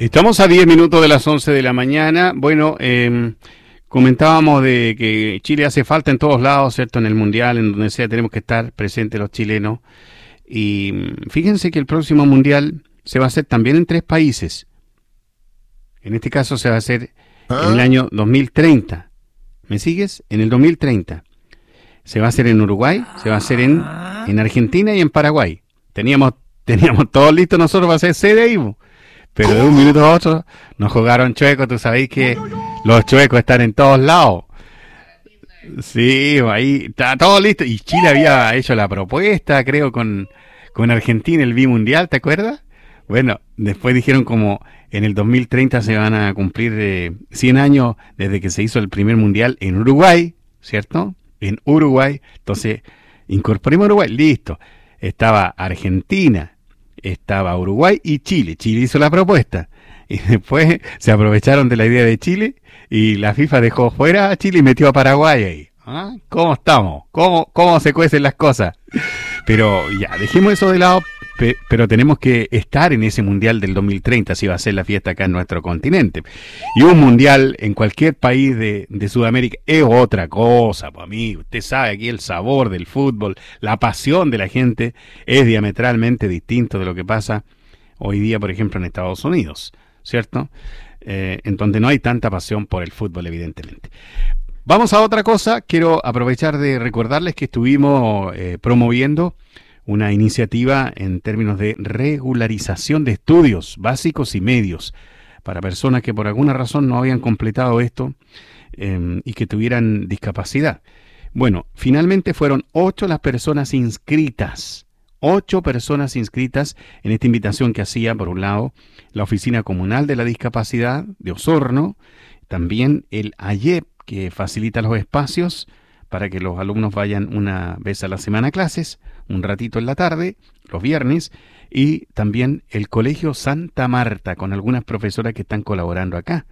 Estamos a 10 minutos de las 11 de la mañana. Bueno, comentábamos de que Chile hace falta en todos lados, ¿cierto? En el Mundial, en donde sea, tenemos que estar presentes los chilenos. Y fíjense que el próximo Mundial se va a hacer también en 3 países. En este caso se va a hacer en el año 2030. ¿Me sigues? En el 2030. Se va a hacer en Uruguay, se va a hacer en Argentina y en Paraguay. Teníamos todo listo nosotros para hacer sede ahí, pero de un minuto a otro nos jugaron chuecos. Tú sabéis que los chuecos están en todos lados. Sí, ahí está todo listo. Y Chile había hecho la propuesta, creo, con Argentina, el bimundial, ¿te acuerdas? Bueno, después dijeron como en el 2030 se van a cumplir 100 años desde que se hizo el primer mundial en Uruguay, ¿cierto? En Uruguay. Entonces, incorporemos Uruguay, listo. Estaba Argentina, estaba Uruguay y Chile. Chile hizo la propuesta. Y después se aprovecharon de la idea de Chile y la FIFA dejó fuera a Chile y metió a Paraguay ahí. ¿Ah? ¿Cómo estamos? ¿Cómo se cuecen las cosas? Pero ya, dejemos eso de lado, pero tenemos que estar en ese mundial del 2030 si va a ser la fiesta acá en nuestro continente. Y un mundial en cualquier país de Sudamérica es otra cosa, pues amigo. Usted sabe, aquí el sabor del fútbol, la pasión de la gente es diametralmente distinto de lo que pasa hoy día, por ejemplo, en Estados Unidos, ¿cierto? En donde no hay tanta pasión por el fútbol, evidentemente. Vamos a otra cosa. Quiero aprovechar de recordarles que estuvimos promoviendo una iniciativa en términos de regularización de estudios básicos y medios para personas que por alguna razón no habían completado esto y que tuvieran discapacidad. Bueno, finalmente fueron 8 las personas inscritas. 8 personas inscritas en esta invitación que hacía, por un lado, la Oficina Comunal de la Discapacidad de Osorno, también el AYEP, que facilita los espacios para que los alumnos vayan una vez a la semana a clases, un ratito en la tarde, los viernes, y también el Colegio Santa Marta, con algunas profesoras que están colaborando acá.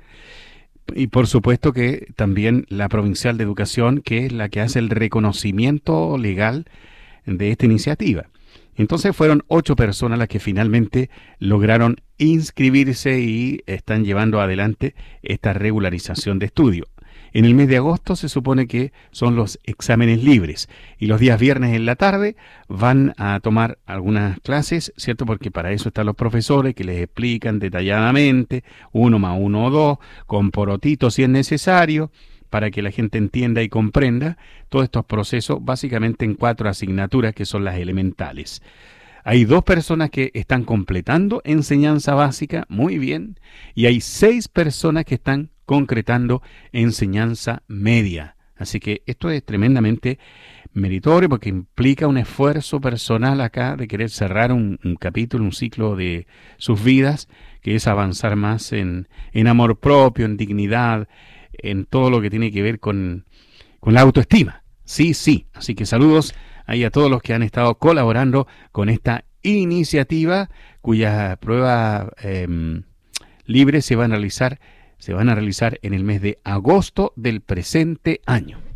Y por supuesto que también la Provincial de Educación, que es la que hace el reconocimiento legal de esta iniciativa. Entonces fueron 8 personas las que finalmente lograron inscribirse y están llevando adelante esta regularización de estudio. En el mes de agosto se supone que son los exámenes libres y los días viernes en la tarde van a tomar algunas clases, ¿cierto? Porque para eso están los profesores que les explican detalladamente, 1 más 1 o 2, con porotitos si es necesario, para que la gente entienda y comprenda todos estos procesos, básicamente en 4 asignaturas que son las elementales. Hay 2 personas que están completando enseñanza básica, muy bien, y hay 6 personas que están concretando enseñanza media. Así que esto es tremendamente meritorio porque implica un esfuerzo personal acá de querer cerrar un capítulo, un ciclo de sus vidas, que es avanzar más en amor propio, en dignidad, en todo lo que tiene que ver con la autoestima. Sí. Así que saludos ahí a todos los que han estado colaborando con esta iniciativa, cuyas pruebas libres se van a realizar en el mes de agosto del presente año.